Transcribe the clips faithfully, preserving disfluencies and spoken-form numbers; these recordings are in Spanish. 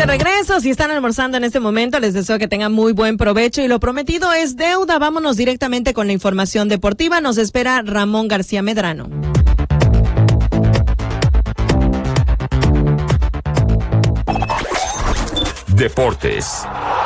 de regreso. Si están almorzando en este momento, les deseo que tengan muy buen provecho y lo prometido es deuda. Vámonos directamente con la información deportiva. Nos espera Ramón García Medrano. Deportes.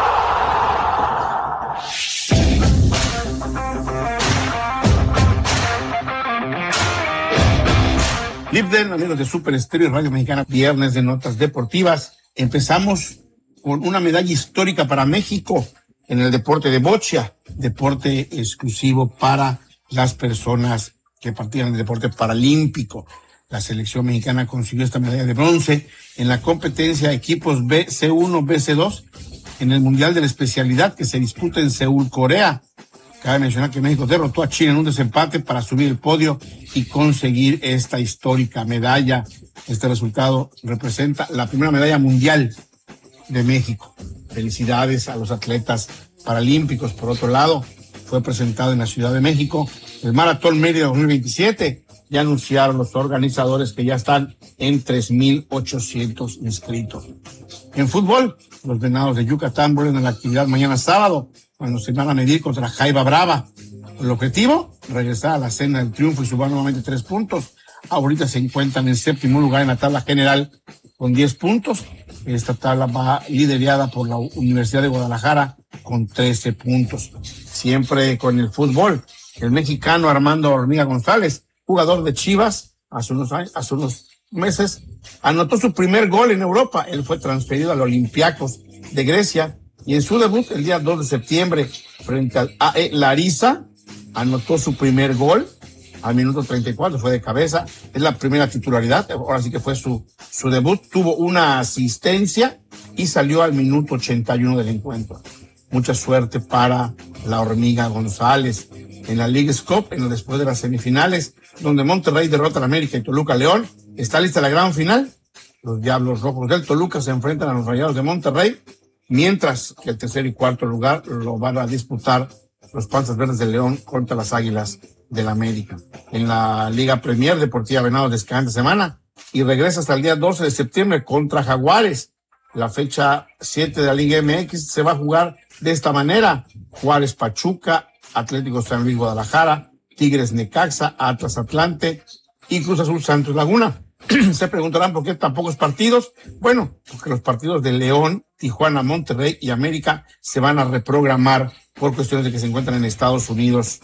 Lipden, amigos de Super Estéreo y Radio Mexicana, viernes de notas deportivas. Empezamos con una medalla histórica para México en el deporte de bocha, deporte exclusivo para las personas que practican el deporte paralímpico. La selección mexicana consiguió esta medalla de bronce en la competencia equipos B, C uno, B C dos en el Mundial de la Especialidad que se disputa en Seúl, Corea. Cabe mencionar que México derrotó a China en un desempate para subir el podio y conseguir esta histórica medalla. Este resultado representa la primera medalla mundial de México. Felicidades a los atletas paralímpicos. Por otro lado, fue presentado en la Ciudad de México el Maratón Mérida dos mil veintisiete. Ya anunciaron los organizadores que ya están en tres mil ochocientos inscritos. En fútbol, los Venados de Yucatán vuelven a la actividad mañana sábado, cuando se van a medir contra Jaiba Brava. El objetivo, regresar a la senda del triunfo y sumar nuevamente tres puntos. Ahorita se encuentran en séptimo lugar en la tabla general con diez puntos. Esta tabla va liderada por la Universidad de Guadalajara con trece puntos. Siempre con el fútbol, el mexicano Armando Hormiga González, jugador de Chivas, hace unos años, hace unos meses, anotó su primer gol en Europa. Él fue transferido al Olympiacos de Grecia y en su debut el día dos de septiembre frente al A E Larissa anotó su primer gol al minuto treinta y cuatro, fue de cabeza. Es la primera titularidad, ahora sí que fue su, su debut. Tuvo una asistencia y salió al minuto ochenta y uno del encuentro. Mucha suerte para la Hormiga González. En la League's Cup, en después de las semifinales, donde Monterrey derrota al América y Toluca León, está lista la gran final. Los Diablos Rojos del Toluca se enfrentan a los Rayados de Monterrey, mientras que el tercer y cuarto lugar lo van a disputar los Panzas Verdes de León contra las Águilas del América. En la Liga Premier Deportiva Venados descansa semana y regresa hasta el día doce de septiembre contra Jaguares. La fecha siete de la Liga M X se va a jugar de esta manera: Juárez Pachuca, Atlético San Luis Guadalajara, Tigres Necaxa, Atlas Atlante y Cruz Azul Santos Laguna. Se preguntarán por qué tan pocos partidos. Bueno, porque los partidos de León, Tijuana, Monterrey y América se van a reprogramar por cuestiones de que se encuentran en Estados Unidos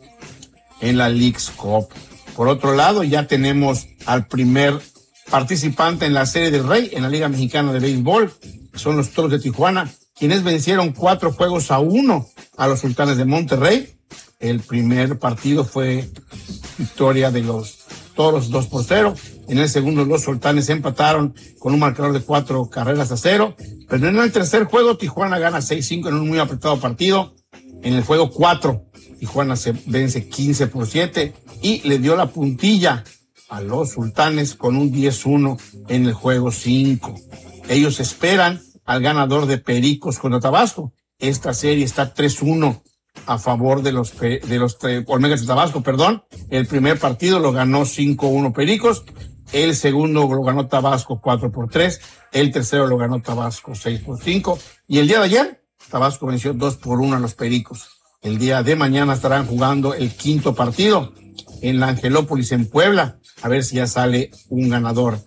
en la League's Cup. Por otro lado, ya tenemos al primer participante en la Serie del Rey en la Liga Mexicana de Béisbol. Son los Toros de Tijuana, quienes vencieron cuatro juegos a uno a los Sultanes de Monterrey. El primer partido fue victoria de los Toros dos por cero. En el segundo, los Sultanes empataron con un marcador de cuatro carreras a cero. Pero en el tercer juego, Tijuana gana seis cinco en un muy apretado partido. En el juego cuatro, Tijuana se vence quince por siete y le dio la puntilla a los Sultanes con un diez uno en el juego cinco. Ellos esperan al ganador de Pericos contra Tabasco. Esta serie está tres uno a favor de los de los Olmecas de Tabasco, perdón. El primer partido lo ganó cinco uno Pericos, el segundo lo ganó Tabasco cuatro por tres, el tercero lo ganó Tabasco seis por cinco y el día de ayer Tabasco venció dos por uno a los Pericos. El día de mañana estarán jugando el quinto partido en la Angelópolis en Puebla, a ver si ya sale un ganador.